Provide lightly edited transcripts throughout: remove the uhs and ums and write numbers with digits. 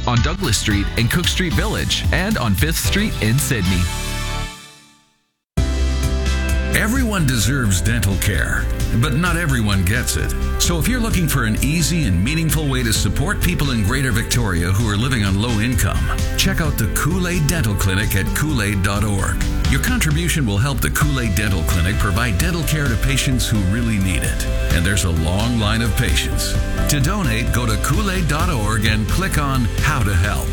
on Douglas Street in Cook Street Village, and on 5th Street in Sydney. Everyone deserves dental care, but not everyone gets it. So if you're looking for an easy and meaningful way to support people in Greater Victoria who are living on low income, check out the Kool-Aid Dental Clinic at kool-aid.org. Your contribution will help the Kool-Aid Dental Clinic provide dental care to patients who really need it. And there's a long line of patients. To donate, go to kool-aid.org and click on How to Help.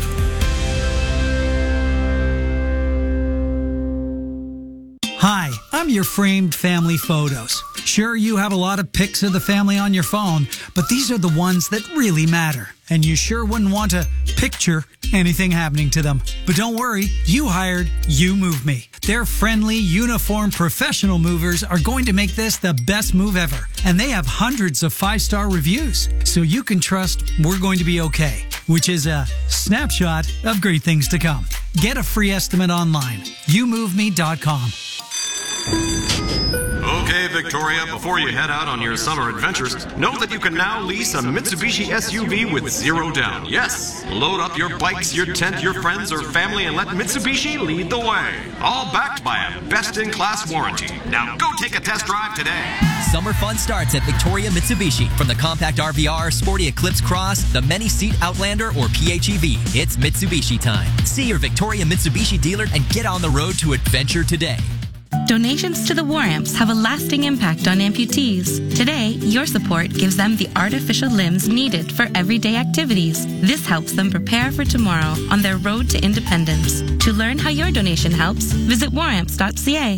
Hi, I'm your framed family photos. Sure, you have a lot of pics of the family on your phone, but these are the ones that really matter. And you sure wouldn't want to picture anything happening to them. But don't worry, you hired You Move Me. Their friendly, uniformed, professional movers are going to make this the best move ever. And they have hundreds of 5-star reviews, so you can trust we're going to be okay, which is a snapshot of great things to come. Get a free estimate online. YouMoveMe.com. Okay, Victoria, before you head out on your summer adventures, know that you can now lease a Mitsubishi SUV with 0 down. Yes, load up your bikes, your tent, your friends, or family, and let Mitsubishi lead the way. All backed by a best-in-class warranty. Now go take a test drive today. Summer fun starts at Victoria Mitsubishi. From the compact RVR, sporty Eclipse Cross, the many-seat Outlander, or PHEV, it's Mitsubishi time. See your Victoria Mitsubishi dealer and get on the road to adventure today. Donations to the War Amps have a lasting impact on amputees. Today, your support gives them the artificial limbs needed for everyday activities. This helps them prepare for tomorrow on their road to independence. To learn how your donation helps, visit waramps.ca.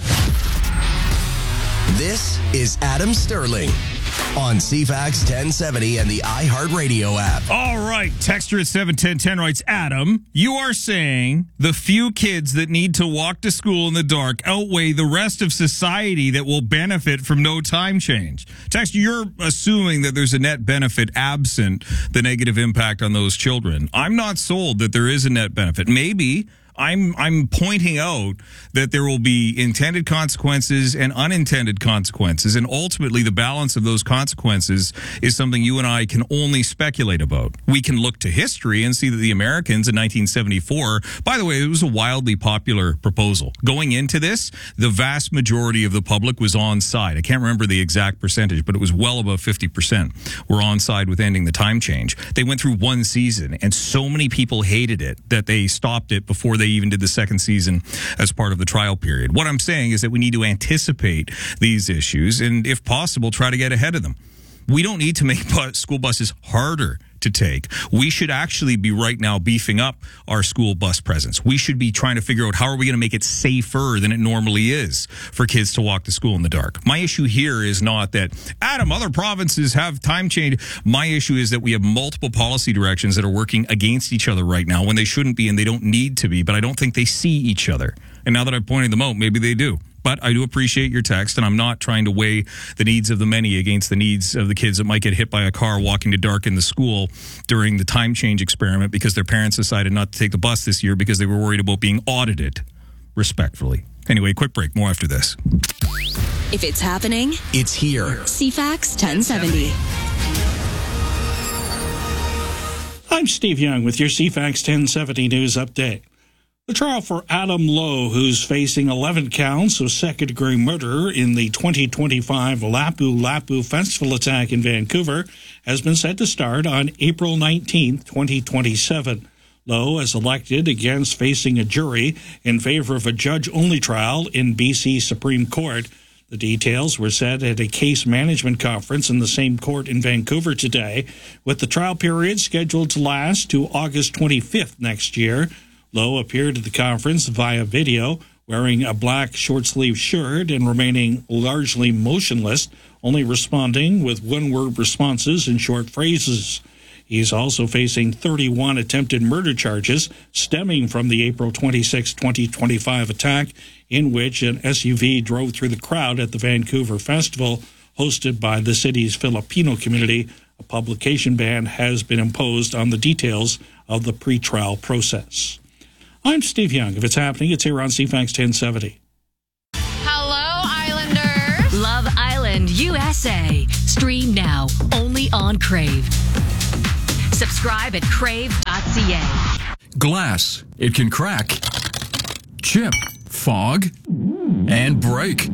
This is Adam Sterling on CFAX 1070 and the iHeartRadio app. All right, texter at 71010 writes, Adam, you are saying the few kids that need to walk to school in the dark outweigh the rest of society that will benefit from no time change. Texter, you're assuming that there's a net benefit absent the negative impact on those children. I'm not sold that there is a net benefit. Maybe. I'm pointing out that there will be intended consequences and unintended consequences, and ultimately the balance of those consequences is something you and I can only speculate about. We can look to history and see that the Americans in 1974, by the way, it was a wildly popular proposal. Going into this, the vast majority of the public was on side. I can't remember the exact percentage, but it was well above 50% were on side with ending the time change. They went through one season, and so many people hated it that they stopped it before they even did the second season as part of the trial period. What I'm saying is that we need to anticipate these issues and, if possible, try to get ahead of them. We don't need to make school buses harder to take. We should actually be right now beefing up our school bus presence. We should be trying to figure out how are we going to make it safer than it normally is for kids to walk to school in the dark. My issue here is not that, Adam, other provinces have time change. My issue is that we have multiple policy directions that are working against each other right now when they shouldn't be and they don't need to be, but I don't think they see each other. And now that I've pointed them out, maybe they do. But I do appreciate your text, and I'm not trying to weigh the needs of the many against the needs of the kids that might get hit by a car walking to dark in the school during the time change experiment because their parents decided not to take the bus this year because they were worried about being audited, respectfully. Anyway, quick break. More after this. If it's happening, it's here. CFAX 1070. I'm Steve Young with your CFAX 1070 News Update. The trial for Adam Lowe, who's facing 11 counts of second-degree murder in the 2025 Lapu Lapu Festival attack in Vancouver, has been set to start on April 19, 2027. Lowe is elected against facing a jury in favor of a judge-only trial in BC Supreme Court. The details were set at a case management conference in the same court in Vancouver today, with the trial period scheduled to last to August 25th next year. Lowe appeared at the conference via video, wearing a black short-sleeved shirt and remaining largely motionless, only responding with one-word responses and short phrases. He's also facing 31 attempted murder charges stemming from the April 26, 2025 attack, in which an SUV drove through the crowd at the Vancouver Festival, hosted by the city's Filipino community. A publication ban has been imposed on the details of the pretrial process. I'm Steve Young. If it's happening, it's here on CFAX 1070. Hello, Islanders. Love Island USA. Stream now, only on Crave. Subscribe at crave.ca. Glass. It can crack, chip, fog, and break.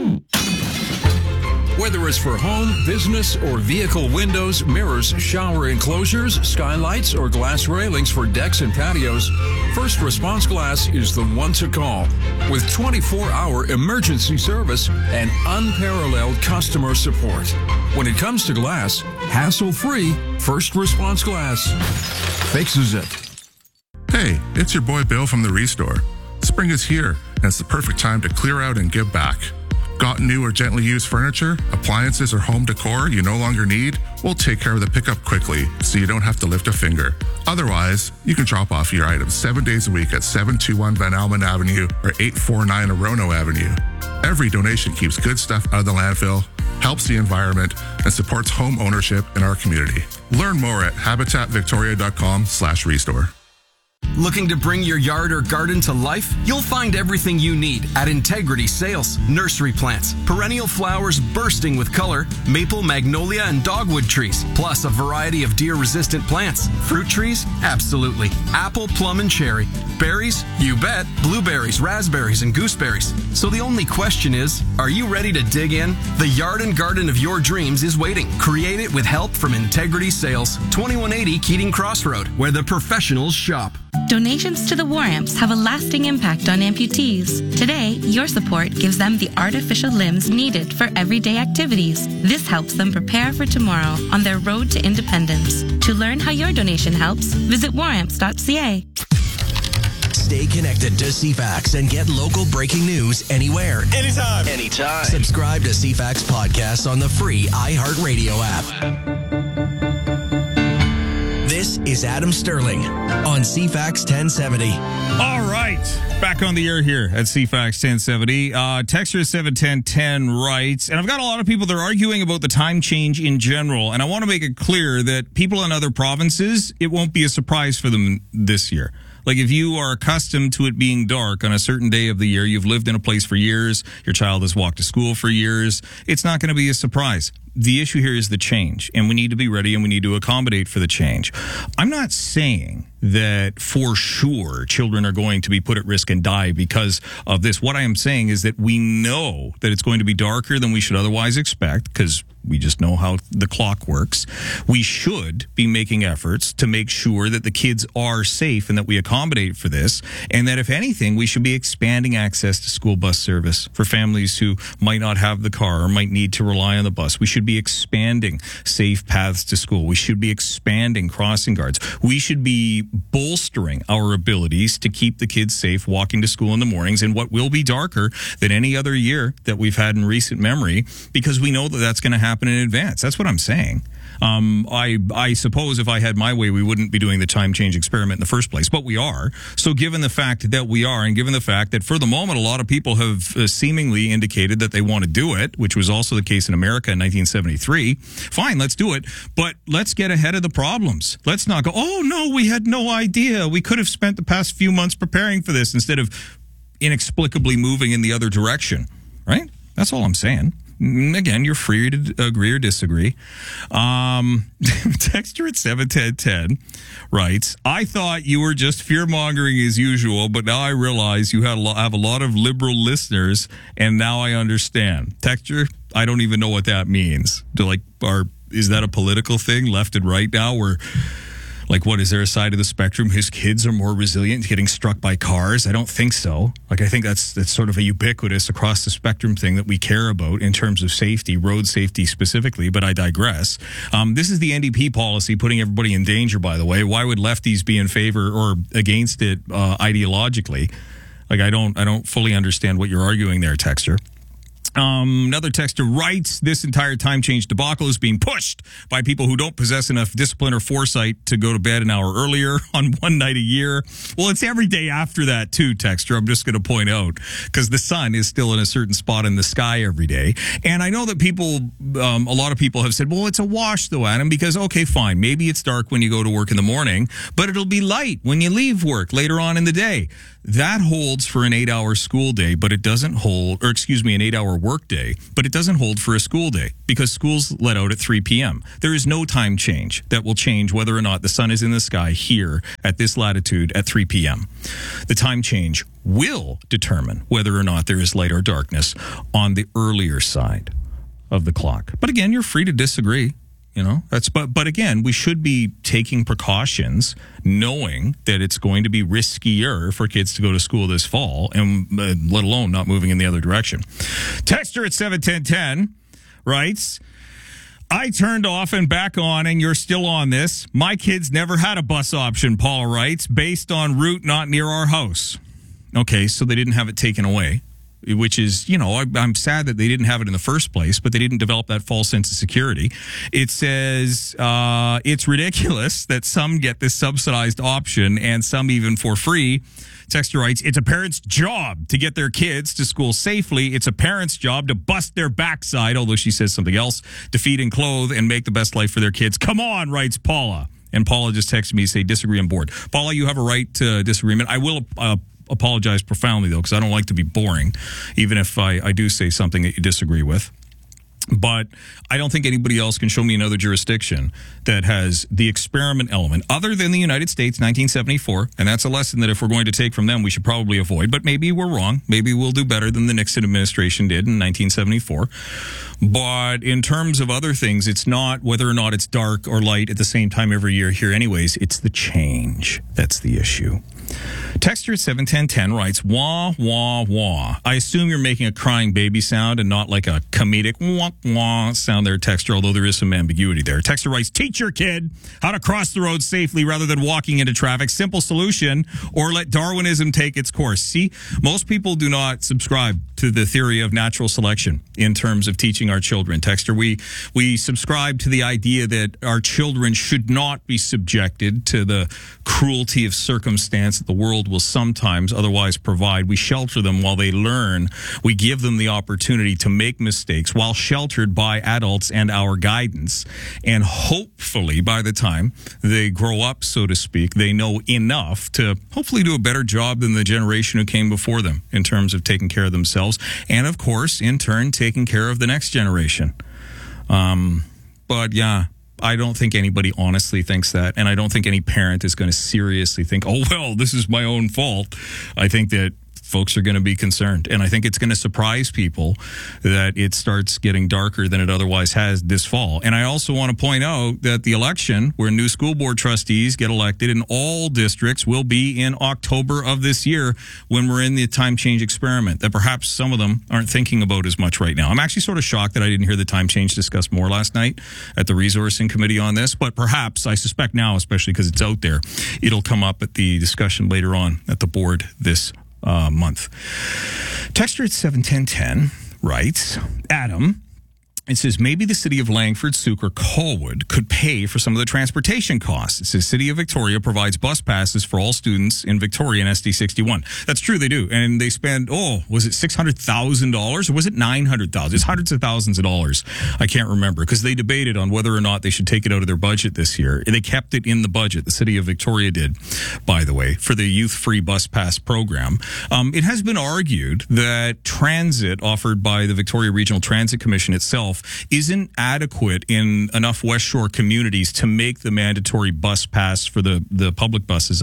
Whether it's for home, business, or vehicle windows, mirrors, shower enclosures, skylights, or glass railings for decks and patios, First Response Glass is the one to call. With 24-hour emergency service and unparalleled customer support. When it comes to glass, hassle-free, First Response Glass fixes it. Hey, it's your boy Bill from the Restore. Spring is here, and it's the perfect time to clear out and give back. Got new or gently used furniture, appliances, or home decor you no longer need? We'll take care of the pickup quickly so you don't have to lift a finger. Otherwise, you can drop off your items 7 days a week at 721 Van Almen Avenue or 849 Orono Avenue. Every donation keeps good stuff out of the landfill, helps the environment, and supports home ownership in our community. Learn more at habitatvictoria.com/restore. Looking to bring your yard or garden to life? You'll find everything you need at Integrity Sales. Nursery plants, perennial flowers bursting with color, maple, magnolia, and dogwood trees, plus a variety of deer-resistant plants. Fruit trees? Absolutely. Apple, plum, and cherry. Berries? You bet. Blueberries, raspberries, and gooseberries. So the only question is, are you ready to dig in? The yard and garden of your dreams is waiting. Create it with help from Integrity Sales. 2180 Keating Crossroad, where the professionals shop. Donations to the War Amps have a lasting impact on amputees. Today, your support gives them the artificial limbs needed for everyday activities. This helps them prepare for tomorrow on their road to independence. To learn how your donation helps, visit waramps.ca. Stay connected to CFAX and get local breaking news anywhere. Anytime. Subscribe to CFAX Podcasts on the free iHeartRadio app. This is Adam Sterling on CFAX 1070. All right. Back on the air here at CFAX 1070. Texter 71010 writes, and I've got a lot of people that are arguing about the time change in general, and I want to make it clear that people in other provinces, it won't be a surprise for them this year. Like if you are accustomed to it being dark on a certain day of the year, you've lived in a place for years, your child has walked to school for years, it's not going to be a surprise. The issue here is the change, and we need to be ready and we need to accommodate for the change. I'm not saying that for sure children are going to be put at risk and die because of this. What I am saying is that we know that it's going to be darker than we should otherwise expect because we just know how the clock works. We should be making efforts to make sure that the kids are safe and that we accommodate for this, and that if anything, we should be expanding access to school bus service for families who might not have the car or might need to rely on the bus. We should be expanding safe paths to school. We should be expanding crossing guards. We should be bolstering our abilities to keep the kids safe walking to school in the mornings in what will be darker than any other year that we've had in recent memory, because we know that that's going to happen in advance. That's what I'm saying. I suppose if I had my way, we wouldn't be doing the time change experiment in the first place, but we are. So given the fact that we are, and given the fact that for the moment, a lot of people have seemingly indicated that they want to do it, which was also the case in America in 1973, fine, let's do it. But let's get ahead of the problems. Let's not go, oh no, we had no idea. We could have spent the past few months preparing for this instead of inexplicably moving in the other direction, right? That's all I'm saying. Again, you're free to agree or disagree. Texter at 71010 writes, I thought you were just fear-mongering as usual, but now I realize you have a lot of liberal listeners, and now I understand. Texter, I don't even know what that means. Is that a political thing, left and right now, where... Like, what, is there a side of the spectrum? His kids are more resilient to getting struck by cars? I don't think so. Like, I think that's sort of a ubiquitous across the spectrum thing that we care about in terms of safety, road safety specifically, but I digress. This is the NDP policy, putting everybody in danger, by the way. Why would lefties be in favor or against it ideologically? Like, I don't fully understand what you're arguing there, Texter. Another texter writes, this entire time change debacle is being pushed by people who don't possess enough discipline or foresight to go to bed an hour earlier on one night a year. Well, it's every day after that too, texter. I'm just going to point out, because the sun is still in a certain spot in the sky every day. And I know that people, a lot of people have said, well, it's a wash though, Adam, because, okay, fine, maybe it's dark when you go to work in the morning, but it'll be light when you leave work later on in the day. that holds for an 8-hour school day, but it doesn't hold, or excuse me, an 8-hour work day, but it doesn't hold for a school day because schools let out at 3 p.m. There is no time change that will change whether or not the sun is in the sky here at this latitude at 3 p.m. The time change will determine whether or not there is light or darkness on the earlier side of the clock. But again, you're free to disagree. You know, but again, we should be taking precautions, knowing that it's going to be riskier for kids to go to school this fall, and let alone not moving in the other direction. Texter at 71010 writes, I turned off and back on, and you're still on this. My kids never had a bus option, Paul writes, based on route not near our house. Okay, so they didn't have it taken away. Which is, you know, I'm sad that they didn't have it in the first place, but they didn't develop that false sense of security. It says it's ridiculous that some get this subsidized option and some even for free. Texter writes, it's a parent's job to get their kids to school safely. It's a parent's job to bust their backside, although she says something else, to feed and clothe and make the best life for their kids. Come on, writes Paula. And Paula just texted me, say, disagree on board. Paula, you have a right to disagreement. I will apologize profoundly, though, because I don't like to be boring, even if I do say something that you disagree with. But I don't think anybody else can show me another jurisdiction that has the experiment element other than the United States, 1974. And that's a lesson that if we're going to take from them, we should probably avoid. But maybe we're wrong. Maybe we'll do better than the Nixon administration did in 1974. But in terms of other things, it's not whether or not it's dark or light at the same time every year here anyways. It's the change. That's the issue. Texter at 71010 writes, wah, wah, wah. I assume you're making a crying baby sound and not like a comedic wah, wah sound there, Texter, although there is some ambiguity there. Texter writes, teach your kid how to cross the road safely rather than walking into traffic. Simple solution, or let Darwinism take its course. See, most people do not subscribe to the theory of natural selection in terms of teaching our children. Texter, we subscribe to the idea that our children should not be subjected to the cruelty of circumstance that the world will sometimes otherwise provide. We shelter them while they learn. We give them the opportunity to make mistakes while sheltered by adults and our guidance. And hopefully by the time they grow up, so to speak, they know enough to hopefully do a better job than the generation who came before them in terms of taking care of themselves. And of course, in turn, taking care of the next generation. But yeah, I don't think anybody honestly thinks that. And I don't think any parent is going to seriously think, oh, well, this is my own fault. I think that folks are going to be concerned. And I think it's going to surprise people that it starts getting darker than it otherwise has this fall. And I also want to point out that the election where new school board trustees get elected in all districts will be in October of this year when we're in the time change experiment that perhaps some of them aren't thinking about as much right now. I'm actually sort of shocked that I didn't hear the time change discussed more last night at the resourcing committee on this, but perhaps I suspect now, especially because it's out there, it'll come up at the discussion later on at the board this month. Texter at 71010 writes, Adam, it says, maybe the city of Langford, Souk, or Colwood could pay for some of the transportation costs. It says, City of Victoria provides bus passes for all students in Victoria and SD61. That's true, they do. And they spend, was it $600,000 or was it $900,000? It's hundreds of thousands of dollars. I can't remember because they debated on whether or not they should take it out of their budget this year. They kept it in the budget. The City of Victoria did, by the way, for the youth-free bus pass program. It has been argued that transit offered by the Victoria Regional Transit Commission itself isn't adequate in enough West Shore communities to make the mandatory bus pass for the public buses,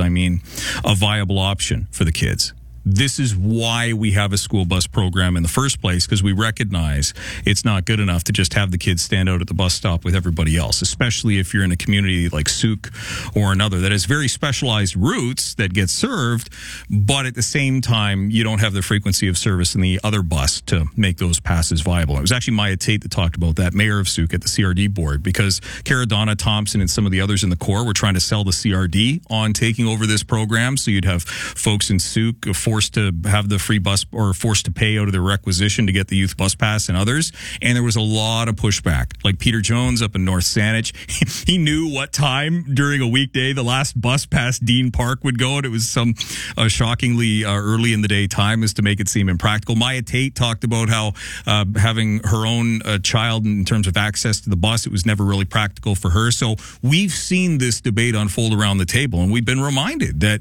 a viable option for the kids. This is why we have a school bus program in the first place, because we recognize it's not good enough to just have the kids stand out at the bus stop with everybody else, especially if you're in a community like Souk or another that has very specialized routes that get served, but at the same time, you don't have the frequency of service in the other bus to make those passes viable. It was actually Maya Tate that talked about that, mayor of Souk at the CRD board, because Caradonna, Thompson, and some of the others in the Corps were trying to sell the CRD on taking over this program, so you'd have folks in Souk forced to have the free bus or forced to pay out of their requisition to get the youth bus pass and others. And there was a lot of pushback. Like Peter Jones up in North Saanich, he knew what time during a weekday the last bus past Dean Park would go, and it was some shockingly early in the day time as to make it seem impractical. Maya Tate talked about how having her own child in terms of access to the bus, it was never really practical for her. So we've seen this debate unfold around the table, and we've been reminded that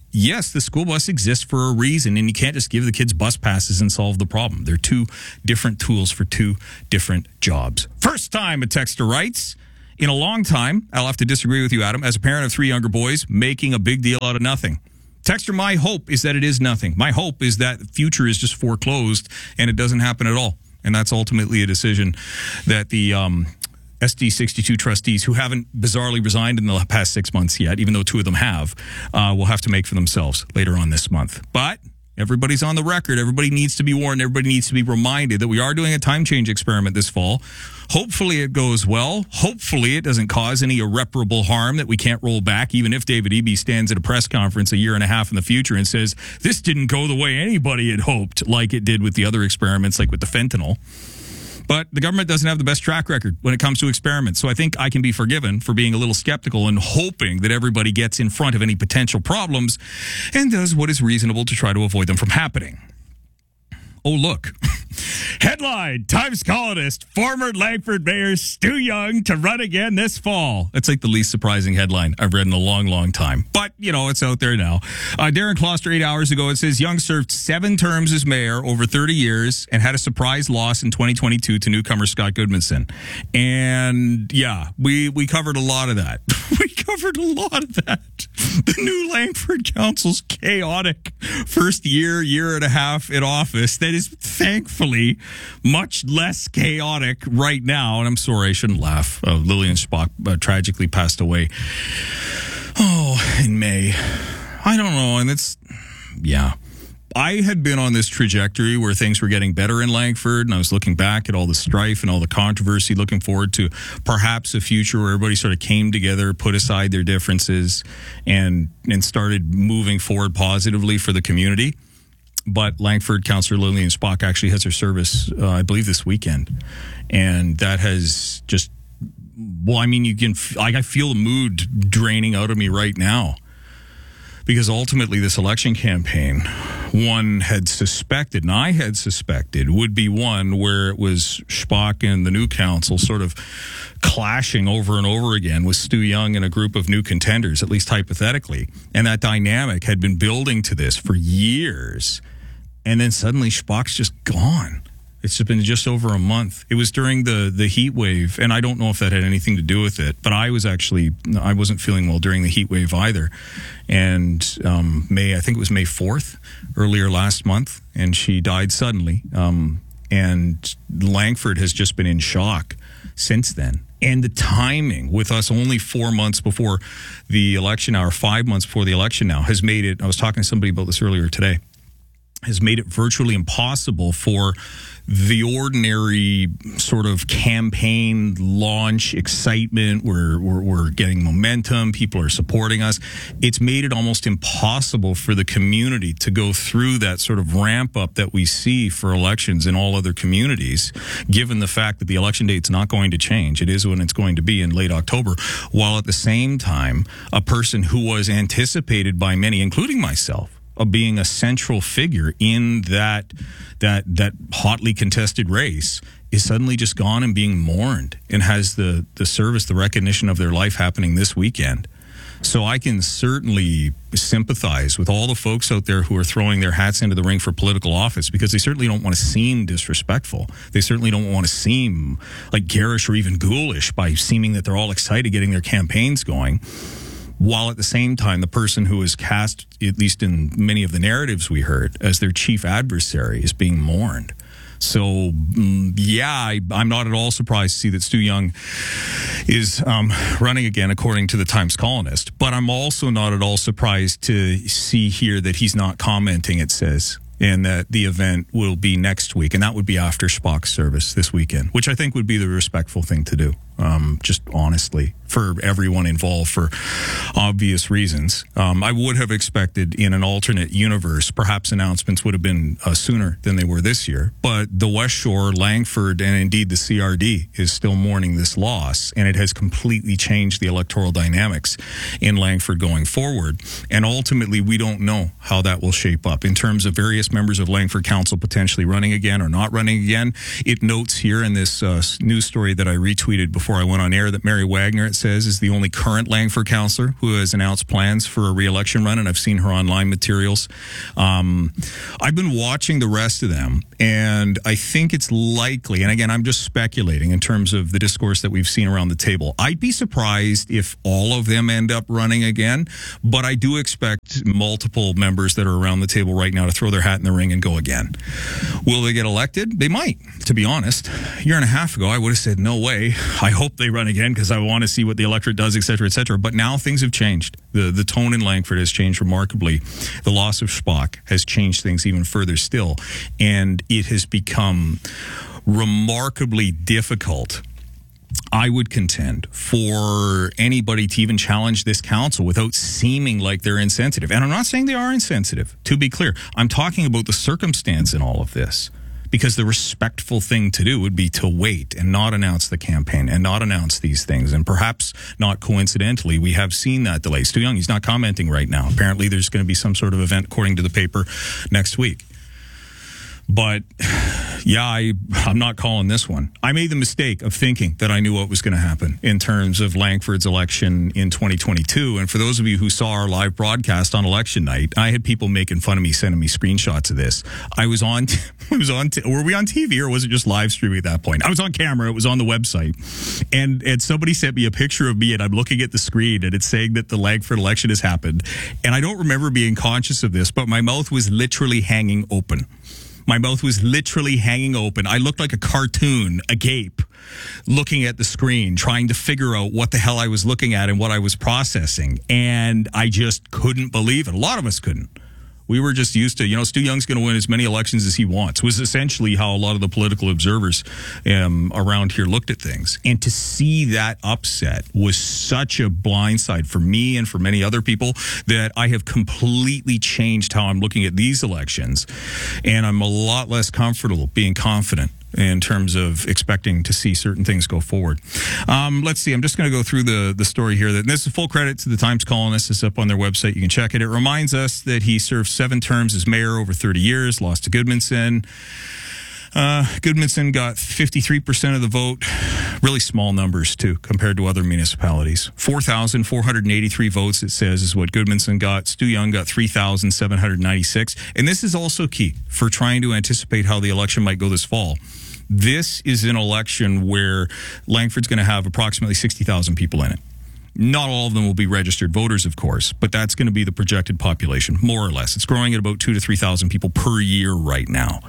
yes, the school bus exists for a reason, and you can't just give the kids bus passes and solve the problem. They're two different tools for two different jobs. First time a texter writes, in a long time, I'll have to disagree with you, Adam, as a parent of 3 younger boys, making a big deal out of nothing. Texter, my hope is that it is nothing. My hope is that the future is just foreclosed and it doesn't happen at all. And that's ultimately a decision that the SD62 trustees, who haven't bizarrely resigned in the past 6 months yet, even though 2 of them have, will have to make for themselves later on this month. But everybody's on the record. Everybody needs to be warned. Everybody needs to be reminded that we are doing a time change experiment this fall. Hopefully it goes well. Hopefully it doesn't cause any irreparable harm that we can't roll back, even if David Eby stands at a press conference a year and a half in the future and says, this didn't go the way anybody had hoped, like it did with the other experiments, like with the fentanyl. But the government doesn't have the best track record when it comes to experiments. So I think I can be forgiven for being a little skeptical and hoping that everybody gets in front of any potential problems and does what is reasonable to try to avoid them from happening. Oh, look. Headline, Times columnist, former Langford Mayor Stu Young to run again this fall. That's like the least surprising headline I've read in a long, long time. But, you know, it's out there now. Darren Kloster, 8 hours ago, it says Young served 7 terms as mayor over 30 years and had a surprise loss in 2022 to newcomer Scott Goodmanson. And, yeah, we covered a lot of that. We covered a lot of that. The new Langford Council's chaotic first year and a half in office that is thankfully much less chaotic right now. And I'm sorry, I shouldn't laugh. Lillian Spock tragically passed away. In May. I don't know. And it's, yeah. I had been on this trajectory where things were getting better in Langford, and I was looking back at all the strife and all the controversy, looking forward to perhaps a future where everybody sort of came together, put aside their differences, and started moving forward positively for the community. But Langford Councillor Lillian Spock actually has her service, I believe, this weekend. And that has just, well, I mean, I feel the mood draining out of me right now. Because ultimately this election campaign, one had suspected, and I had suspected, would be one where it was Spock and the new council sort of clashing over and over again with Stu Young and a group of new contenders, at least hypothetically. And that dynamic had been building to this for years. And then suddenly Spock's just gone. It's been just over a month. It was during the heat wave, and I don't know if that had anything to do with it, but I wasn't feeling well during the heat wave either. And I think it was May 4th, earlier last month, and she died suddenly. And Langford has just been in shock since then. And the timing with us only 4 months before the election now, or 5 months before the election now, has made it, I was talking to somebody about this earlier today, has made it virtually impossible for the ordinary sort of campaign launch excitement. We're getting momentum. People are supporting us. It's made it almost impossible for the community to go through that sort of ramp up that we see for elections in all other communities, given the fact that the election date's not going to change. It is when it's going to be in late October, while at the same time, a person who was anticipated by many, including myself, of being a central figure in that hotly contested race is suddenly just gone and being mourned, and has the service, the recognition of their life happening this weekend. So I can certainly sympathize with all the folks out there who are throwing their hats into the ring for political office, because they certainly don't want to seem disrespectful. They certainly don't want to seem like garish or even ghoulish by seeming that they're all excited getting their campaigns going, while at the same time, the person who is cast, at least in many of the narratives we heard, as their chief adversary is being mourned. So, I'm not at all surprised to see that Stu Young is running again, according to the Times columnist. But I'm also not at all surprised to see here that he's not commenting, it says, and that the event will be next week. And that would be after Spock's service this weekend, which I think would be the respectful thing to do. Just honestly, for everyone involved, for obvious reasons. I would have expected in an alternate universe, perhaps announcements would have been sooner than they were this year. But the West Shore, Langford, and indeed the CRD is still mourning this loss, and it has completely changed the electoral dynamics in Langford going forward. And ultimately, we don't know how that will shape up in terms of various members of Langford Council potentially running again or not running again. It notes here in this news story that I retweeted before before I went on air that Mary Wagner, it says, is the only current Langford councillor who has announced plans for a re-election run, and I've seen her online materials. I've been watching the rest of them, and I think it's likely, and again, I'm just speculating in terms of the discourse that we've seen around the table. I'd be surprised if all of them end up running again, but I do expect multiple members that are around the table right now to throw their hat in the ring and go again. Will they get elected? They might, to be honest. A year and a half ago, I would have said, no way. I hope they run again because I want to see what the electorate does, et cetera, et cetera. But now things have changed. The tone in Langford has changed remarkably. The loss of Spock has changed things even further still. And it has become remarkably difficult, I would contend, for anybody to even challenge this council without seeming like they're insensitive. And I'm not saying they are insensitive, to be clear. I'm talking about the circumstance in all of this. Because the respectful thing to do would be to wait and not announce the campaign and not announce these things. And perhaps not coincidentally, we have seen that delay. Stu Young, he's not commenting right now. Apparently there's going to be some sort of event, according to the paper, next week. But yeah, I'm not calling this one. I made the mistake of thinking that I knew what was going to happen in terms of Langford's election in 2022. And for those of you who saw our live broadcast on election night, I had people making fun of me, sending me screenshots of this. Were we on TV or was it just live streaming at that point? I was on camera. It was on the website. And somebody sent me a picture of me and I'm looking at the screen and it's saying that the Langford election has happened. And I don't remember being conscious of this, but my mouth was literally hanging open. My mouth was literally hanging open. I looked like a cartoon, agape, looking at the screen, trying to figure out what the hell I was looking at and what I was processing. And I just couldn't believe it. A lot of us couldn't. We were just used to, Stu Young's going to win as many elections as he wants, was essentially how a lot of the political observers around here looked at things. And to see that upset was such a blindside for me and for many other people that I have completely changed how I'm looking at these elections. And I'm a lot less comfortable being confident in terms of expecting to see certain things go forward. Let's see. I'm just going to go through the story here. This is full credit to the Times columnist. It's up on their website. You can check it. It reminds us that he served 7 terms as mayor over 30 years, lost to Goodmanson. Goodmanson got 53% of the vote. Really small numbers, too, compared to other municipalities. 4,483 votes, it says, is what Goodmanson got. Stu Young got 3,796. And this is also key for trying to anticipate how the election might go this fall. This is an election where Langford's going to have approximately 60,000 people in it. Not all of them will be registered voters, of course, but that's going to be the projected population, more or less. It's growing at about 2,000 to 3,000 people per year right now.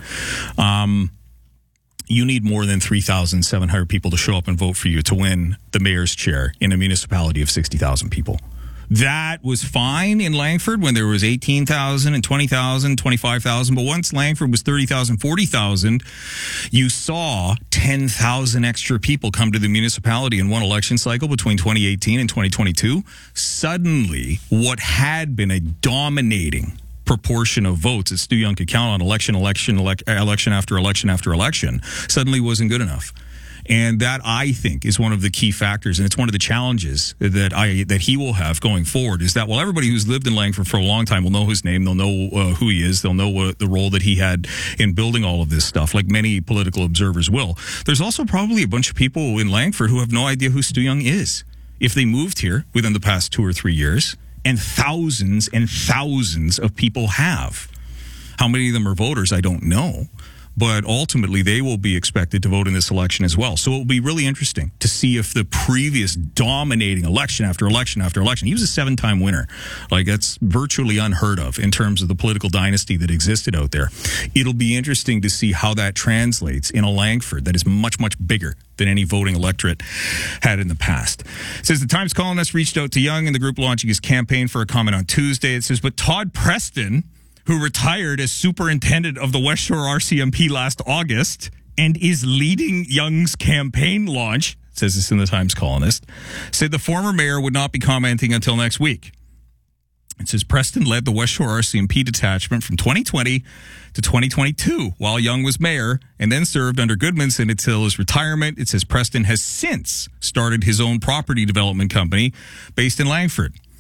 You need more than 3,700 people to show up and vote for you to win the mayor's chair in a municipality of 60,000 people. That was fine in Langford when there was 18,000 and 20,000, 25,000. But once Langford was 30,000, 40,000, you saw 10,000 extra people come to the municipality in one election cycle between 2018 and 2022. Suddenly, what had been a dominating proportion of votes that Stu Young could count on election after election suddenly wasn't good enough. And that, I think, is one of the key factors, and it's one of the challenges that he will have going forward, is that while everybody who's lived in Langford for a long time will know his name, they'll know who he is, they'll know what the role that he had in building all of this stuff, like many political observers will. There's also probably a bunch of people in Langford who have no idea who Stu Young is. If they moved here within the past 2 or 3 years, and thousands of people have. How many of them are voters, I don't know. But ultimately, they will be expected to vote in this election as well. So it will be really interesting to see if the previous dominating election after election after election, he was a 7-time winner. Like, that's virtually unheard of in terms of the political dynasty that existed out there. It'll be interesting to see how that translates in a Langford that is much, much bigger than any voting electorate had in the past. It says the Times columnist reached out to Young in the group launching his campaign for a comment on Tuesday. It says, but Todd Preston, who retired as superintendent of the West Shore RCMP last August and is leading Young's campaign launch, says this in the Times columnist, said the former mayor would not be commenting until next week. It says Preston led the West Shore RCMP detachment from 2020 to 2022 while Young was mayor and then served under Goodmanson until his retirement. It says Preston has since started his own property development company based in Langford.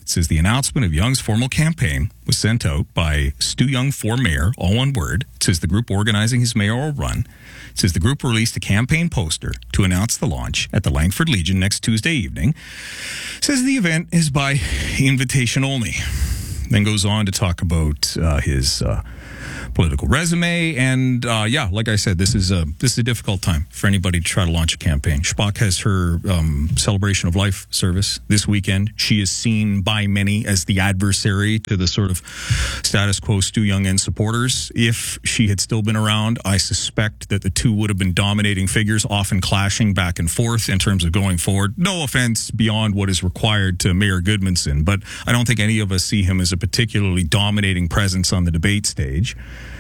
It says the announcement of Young's formal campaign was sent out by Stu Young for mayor, all one word. It says the group organizing his mayoral run. It says the group released a campaign poster to announce the launch at the Langford Legion next Tuesday evening. It says the event is by invitation only. Then goes on to talk about his political resume, and like I said, this is a difficult time for anybody to try to launch a campaign. Spock has her celebration of life service this weekend. She is seen by many as the adversary to the sort of status quo Stu Young and supporters. If she had still been around, I suspect that the two would have been dominating figures, often clashing back and forth in terms of going forward. No offense beyond what is required to Mayor Goodmanson, but I don't think any of us see him as a particularly dominating presence on the debate stage.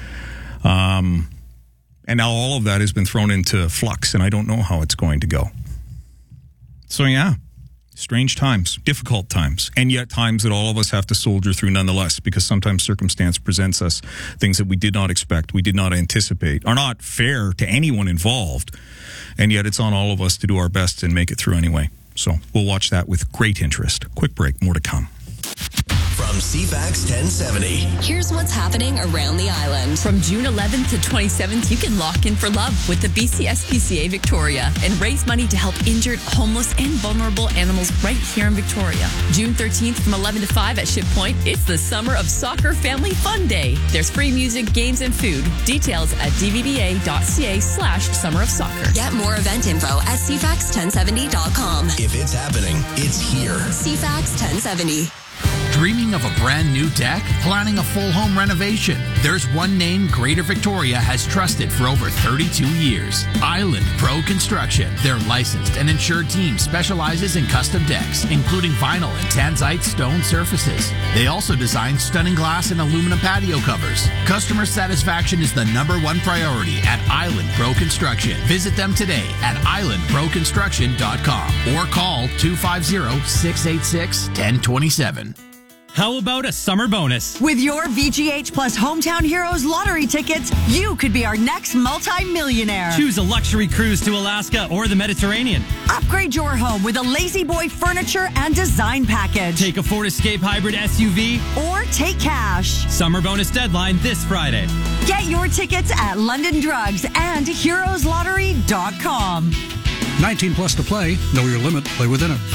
And now all of that has been thrown into flux, and I don't know how it's going to go. So, yeah, strange times, difficult times, and yet times that all of us have to soldier through nonetheless, because sometimes circumstance presents us things that we did not expect, we did not anticipate, are not fair to anyone involved, and yet it's on all of us to do our best and make it through anyway. So we'll watch that with great interest. Quick break, more to come. From CFAX 1070. Here's what's happening around the island. From June 11th to 27th, you can lock in for love with the BCSPCA Victoria and raise money to help injured, homeless, and vulnerable animals right here in Victoria. June 13th from 11 to 5 at Ship Point, it's the Summer of Soccer Family Fun Day. There's free music, games, and food. Details at dvba.ca/Summer of Soccer. Get more event info at cfax1070.com. If it's happening, it's here. CFAX 1070. Dreaming of a brand new deck? Planning a full home renovation? There's one name Greater Victoria has trusted for over 32 years. Island Pro Construction. Their licensed and insured team specializes in custom decks, including vinyl and tanzite stone surfaces. They also design stunning glass and aluminum patio covers. Customer satisfaction is the #1 priority at Island Pro Construction. Visit them today at islandproconstruction.com or call 250-686-1027. How about a summer bonus? With your VGH Plus Hometown Heroes lottery tickets, you could be our next multi-millionaire. Choose a luxury cruise to Alaska or the Mediterranean. Upgrade your home with a Lazy Boy furniture and design package. Take a Ford Escape Hybrid SUV. Or take cash. Summer bonus deadline this Friday. Get your tickets at London Drugs and HeroesLottery.com. 19 plus to play. Know your limit. Play within it.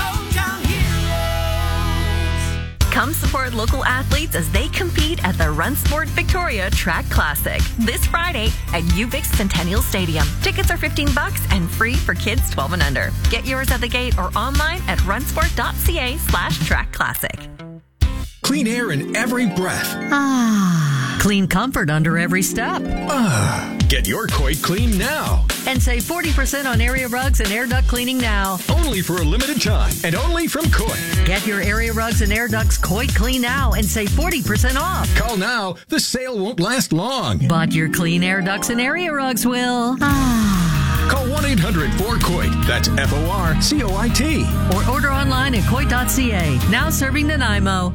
Come support local athletes as they compete at the Run Sport Victoria Track Classic this Friday at UVic Centennial Stadium. Tickets are $15 and free for kids 12 and under. Get yours at the gate or online at runsport.ca/track classic. Clean air in every breath. Clean comfort under every step. Get your Coit clean now. And save 40% on area rugs and air duct cleaning now. Only for a limited time and only from Coit. Get your area rugs and air ducts Coit clean now and save 40% off. Call now. The sale won't last long. But your clean air ducts and area rugs will. Call 1-800-4COIT. That's FORCOIT. Or order online at Coit.ca. Now serving Nanaimo.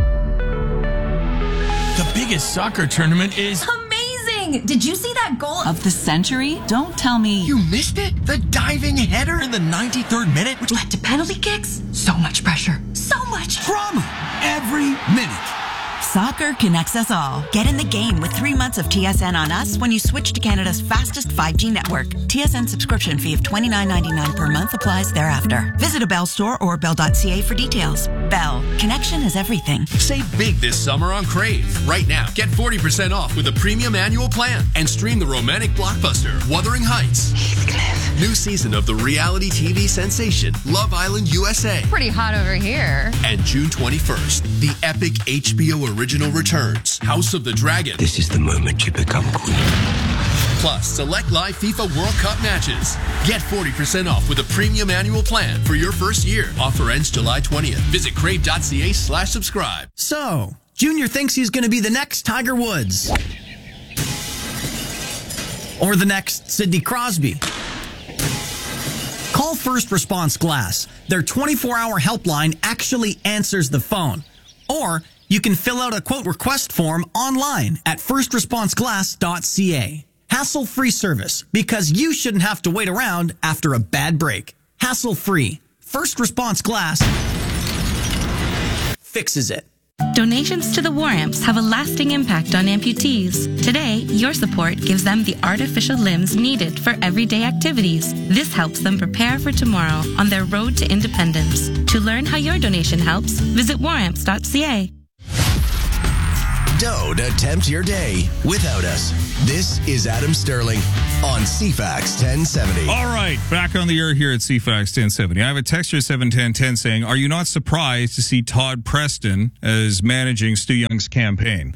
The biggest soccer tournament is amazing! Did you see that goal of the century? Don't tell me. You missed it? The diving header in the 93rd minute, which led to penalty kicks? So much pressure. So much drama every minute. Soccer connects us all. Get in the game with 3 months of TSN on us when you switch to Canada's fastest 5G network. TSN subscription fee of $29.99 per month applies thereafter. Visit a Bell store or bell.ca for details. Bell. Connection is everything. Save big this summer on Crave. Right now, get 40% off with a premium annual plan and stream the romantic blockbuster Wuthering Heights. Heathcliff. New season of the reality TV sensation Love Island USA. Pretty hot over here. And June 21st, the epic HBO original returns, House of the Dragon. This is the moment you become queen. Plus, select live FIFA World Cup matches. Get 40% off with a premium annual plan for your first year. Offer ends July 20th. Visit crave.ca/subscribe. So, Junior thinks he's going to be the next Tiger Woods. Or the next Sidney Crosby. Call First Response Glass. Their 24-hour helpline actually answers the phone. Or you can fill out a quote request form online at firstresponseglass.ca. Hassle-free service, because you shouldn't have to wait around after a bad break. Hassle-free. First Response Glass. fixes it. Donations to the War Amps have a lasting impact on amputees. Today, your support gives them the artificial limbs needed for everyday activities. This helps them prepare for tomorrow on their road to independence. To learn how your donation helps, visit waramps.ca. Don't attempt your day without us. This is Adam Sterling on CFAX 1070. All right, back on the air here at CFAX 1070. I have a texter 71010 saying, are you not surprised to see Todd Preston as managing Stu Young's campaign?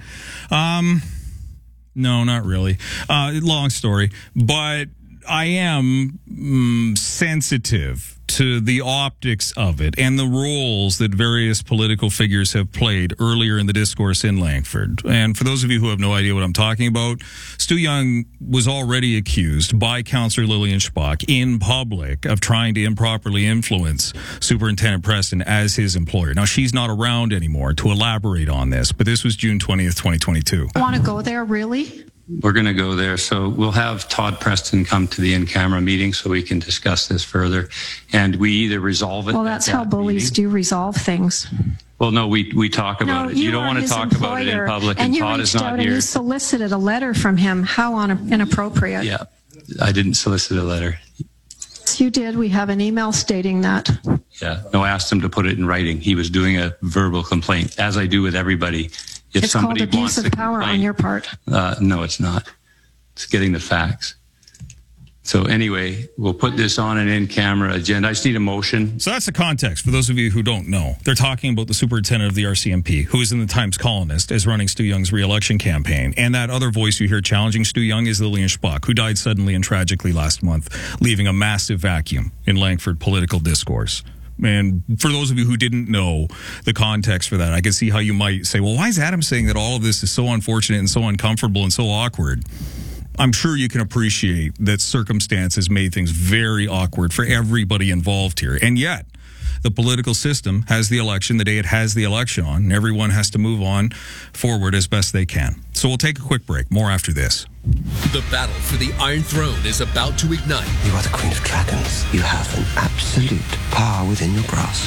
No, not really. Long story. But I am sensitive to the optics of it and the roles that various political figures have played earlier in the discourse in Langford. And for those of you who have no idea what I'm talking about, Stu Young was already accused by Councillor Lillian Spock in public of trying to improperly influence Superintendent Preston as his employer. Now, she's not around anymore to elaborate on this, but this was June 20th, 2022. Want to go there, really? We're going to go there. So we'll have Todd Preston come to the in-camera meeting so we can discuss this further. And we either resolve it. Well, that's how bullies do resolve things. Well, no, we talk about it. You don't want to talk about it in public, and Todd is not here. And you solicited a letter from him. How inappropriate. Yeah, I didn't solicit a letter. You did. We have an email stating that. Yeah. No, I asked him to put it in writing. He was doing a verbal complaint, as I do with everybody. If it's somebody called abuse wants of to power complain, on your part. No, it's not. It's getting the facts. So anyway, we'll put this on an in-camera agenda. I just need a motion. So that's the context. For those of you who don't know, they're talking about the superintendent of the RCMP, who is in the Times Colonist, as running Stu Young's re-election campaign. And that other voice you hear challenging Stu Young is Lillian Spock, who died suddenly and tragically last month, leaving a massive vacuum in Langford political discourse. And for those of you who didn't know the context for that, I can see how you might say, well, why is Adam saying that all of this is so unfortunate and so uncomfortable and so awkward? I'm sure you can appreciate that circumstances made things very awkward for everybody involved here. And yet, the political system has the election the day it has the election on, and everyone has to move on forward as best they can. So we'll take a quick break. More after this. The battle for the Iron Throne is about to ignite. You are the Queen of Dragons. You have an absolute power within your grasp.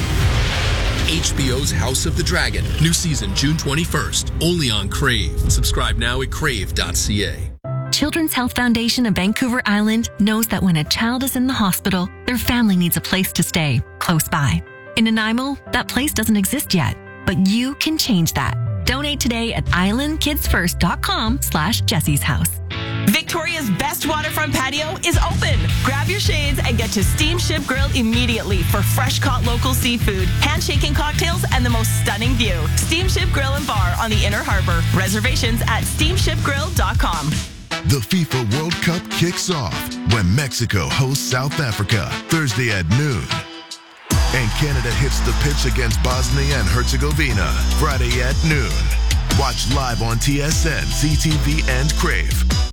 HBO's House of the Dragon. New season June 21st. Only on Crave. Subscribe now at crave.ca. Children's Health Foundation of Vancouver Island knows that when a child is in the hospital, their family needs a place to stay close by. In Nanaimo, that place doesn't exist yet, but you can change that. Donate today at islandkidsfirst.com/Jessie's House. Victoria's best waterfront patio is open. Grab your shades and get to Steamship Grill immediately for fresh caught local seafood, handshaking cocktails, and the most stunning view. Steamship Grill and Bar on the Inner Harbor. Reservations at steamshipgrill.com. The FIFA World Cup kicks off when Mexico hosts South Africa Thursday at noon. And Canada hits the pitch against Bosnia and Herzegovina Friday at noon. Watch live on TSN, CTV, and Crave.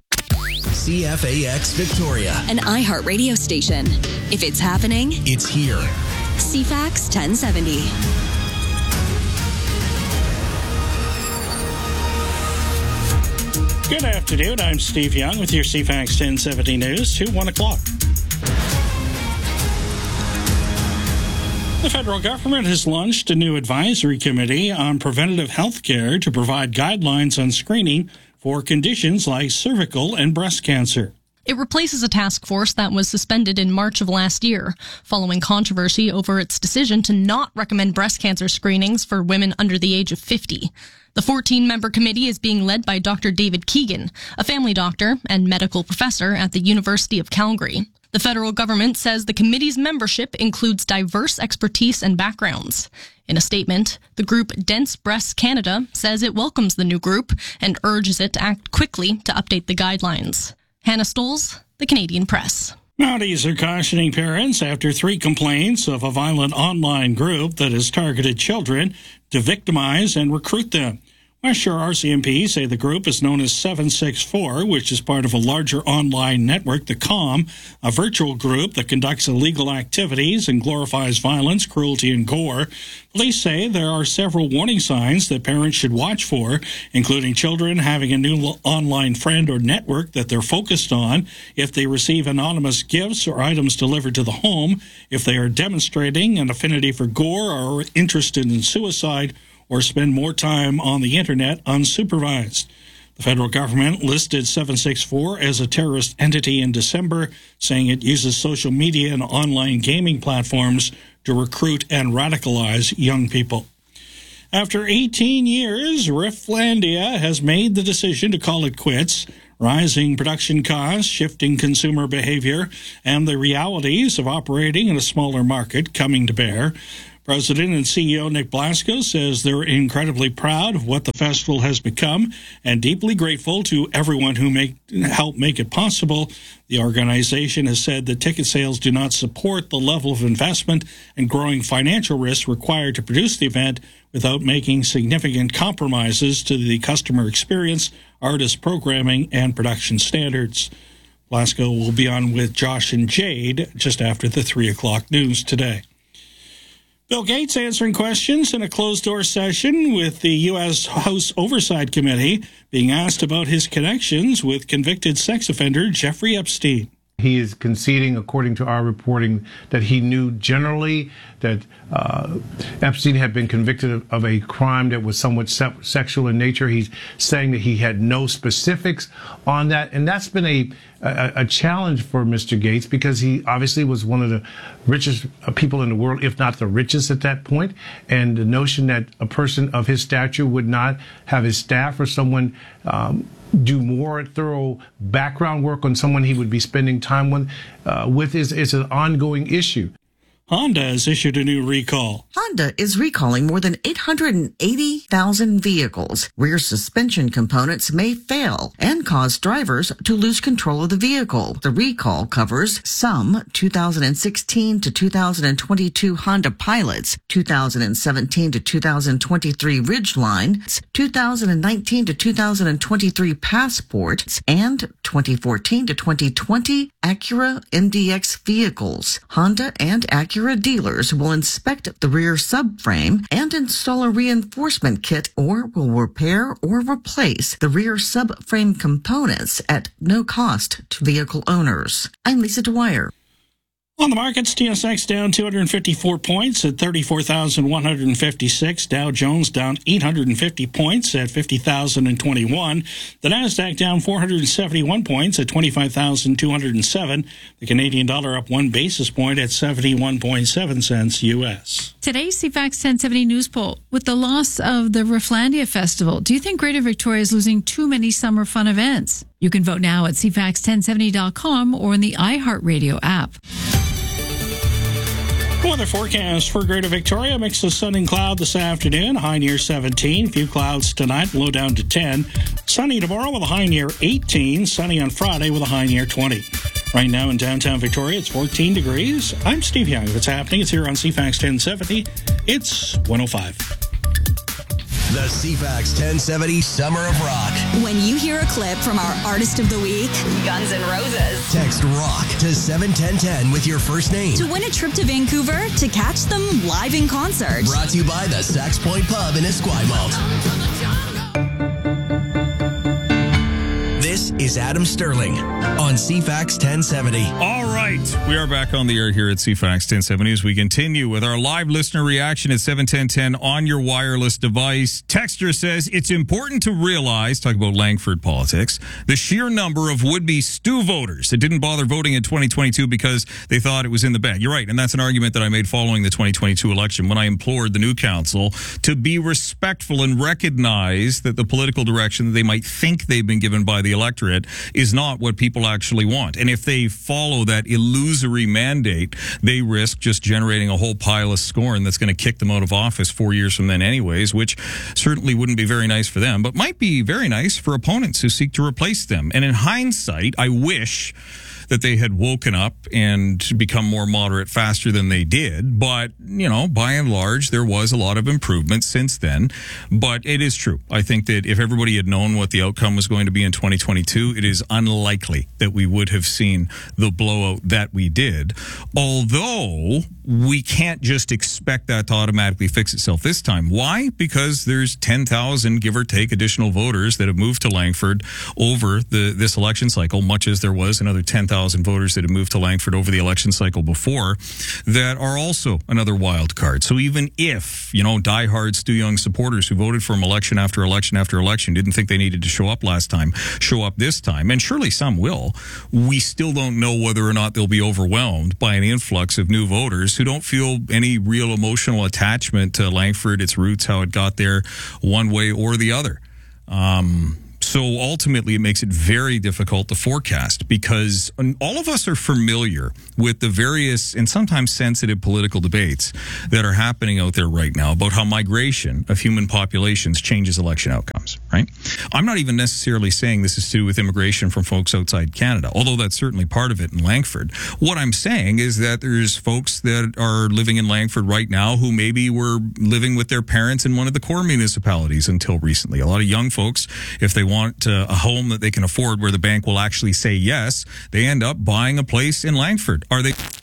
CFAX Victoria. An iHeart radio station. If it's happening, it's here. CFAX 1070. Good afternoon. I'm Steve Young with your CFAX 1070 News to 1 o'clock. The federal government has launched a new advisory committee on preventative health care to provide guidelines on screening for conditions like cervical and breast cancer. It replaces a task force that was suspended in March of last year, following controversy over its decision to not recommend breast cancer screenings for women under the age of 50. The 14-member committee is being led by Dr. David Keegan, a family doctor and medical professor at the University of Calgary. The federal government says the committee's membership includes diverse expertise and backgrounds. In a statement, the group Dense Breast Canada says it welcomes the new group and urges it to act quickly to update the guidelines. Hannah Stoles, The Canadian Press. Mounties are cautioning parents after 3 complaints of a violent online group that has targeted children to victimize and recruit them. West Shore RCMP say the group is known as 764, which is part of a larger online network, the COM, a virtual group that conducts illegal activities and glorifies violence, cruelty, and gore. Police say there are several warning signs that parents should watch for, including children having a new online friend or network that they're focused on, if they receive anonymous gifts or items delivered to the home, if they are demonstrating an affinity for gore or interested in suicide, or spend more time on the internet unsupervised. The federal government listed 764 as a terrorist entity in December, saying it uses social media and online gaming platforms to recruit and radicalize young people. After 18 years, Rifflandia has made the decision to call it quits. Rising production costs, shifting consumer behavior, and the realities of operating in a smaller market coming to bear. President and CEO Nick Blasco says they're incredibly proud of what the festival has become and deeply grateful to everyone who helped make it possible. The organization has said that ticket sales do not support the level of investment and growing financial risks required to produce the event without making significant compromises to the customer experience, artist programming, and production standards. Blasco will be on with Josh and Jade just after the 3 o'clock news today. Bill Gates answering questions in a closed-door session with the U.S. House Oversight Committee, being asked about his connections with convicted sex offender Jeffrey Epstein. He is conceding, according to our reporting, that he knew generally that Epstein had been convicted of a crime that was somewhat sexual in nature. He's saying that he had no specifics on that. And that's been a challenge for Mr. Gates, because he obviously was one of the richest people in the world, if not the richest at that point. And the notion that a person of his stature would not have his staff or someone do more thorough background work on someone he would be spending time with is an ongoing issue. Honda has issued a new recall. Honda is recalling more than 880,000 vehicles. Rear suspension components may fail and cause drivers to lose control of the vehicle. The recall covers some 2016 to 2022 Honda Pilots, 2017 to 2023 Ridgeline, 2019 to 2023 Passport, and 2014 to 2020 Acura MDX vehicles. Honda and Acura dealers will inspect the rear subframe and install a reinforcement kit, or will repair or replace the rear subframe components at no cost to vehicle owners. I'm Lisa Dwyer. On the markets, TSX down 254 points at 34,156. Dow Jones down 850 points at 50,021. The Nasdaq down 471 points at 25,207. The Canadian dollar up 1 basis point at 71.7 cents U.S. Today's CFAX 1070 News Poll. With the loss of the Rifflandia Festival, do you think Greater Victoria is losing too many summer fun events? You can vote now at CFAX1070.com or in the iHeartRadio app. Weather forecast for Greater Victoria. Mix of sun and cloud this afternoon. High near 17. Few clouds tonight. Low down to 10. Sunny tomorrow with a high near 18. Sunny on Friday with a high near 20. Right now in downtown Victoria, it's 14 degrees. I'm Steve Young. If it's happening, it's here on CFAX 1070. It's 105. The CFAX 1070 Summer of Rock. When you hear a clip from our Artist of the Week, Guns N' Roses, text ROCK to 71010 with your first name to win a trip to Vancouver to catch them live in concert. Brought to you by the Sax Point Pub in Esquimalt. This is Adam Sterling on CFAX 1070. All right. We are back on the air here at CFAX 1070 as we continue with our live listener reaction at 71010 on your wireless device. Texter says, it's important to realize, talk about Langford politics, the sheer number of would-be Stu voters that didn't bother voting in 2022 because they thought it was in the bag. You're right. And that's an argument that I made following the 2022 election when I implored the new council to be respectful and recognize that the political direction that they might think they've been given by the electorate is not what people actually want. And if they follow that illusory mandate, they risk just generating a whole pile of scorn that's going to kick them out of office 4 years from then anyways, which certainly wouldn't be very nice for them, but might be very nice for opponents who seek to replace them. And in hindsight, I wish that they had woken up and become more moderate faster than they did. But, by and large, there was a lot of improvement since then. But it is true. I think that if everybody had known what the outcome was going to be in 2022, it is unlikely that we would have seen the blowout that we did. Although we can't just expect that to automatically fix itself this time. Why? Because there's 10,000, give or take, additional voters that have moved to Langford over this election cycle, much as there was another 10,000 voters that have moved to Langford over the election cycle before, that are also another wild card. So even if, diehard Stu Young supporters who voted for him election after election after election didn't think they needed to show up last time, show up this time, and surely some will, we still don't know whether or not they'll be overwhelmed by an influx of new voters who don't feel any real emotional attachment to Langford, its roots, how it got there, one way or the other. So ultimately, it makes it very difficult to forecast because all of us are familiar with the various and sometimes sensitive political debates that are happening out there right now about how migration of human populations changes election outcomes, right? I'm not even necessarily saying this is to do with immigration from folks outside Canada, although that's certainly part of it in Langford. What I'm saying is that there's folks that are living in Langford right now who maybe were living with their parents in one of the core municipalities until recently. A lot of young folks, if they want a home that they can afford where the bank will actually say yes, they end up buying a place in Langford. Are they